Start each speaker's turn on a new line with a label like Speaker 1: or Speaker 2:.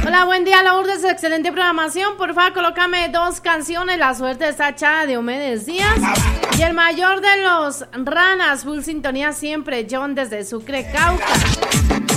Speaker 1: Hola, buen día, Lourdes, excelente programación. Por favor, colócame 2 canciones. La suerte está echada de Omedes Díaz. Y el mayor de los ranas, full sintonía siempre, John desde Sucre, Cauca.